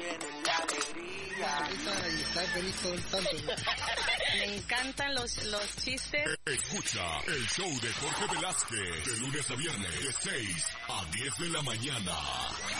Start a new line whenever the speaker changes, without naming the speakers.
Y está feliz todo el tanto.
Me encantan los chistes.
Escucha el show de Jorge Velázquez de lunes a viernes de 6 a 10 de la mañana.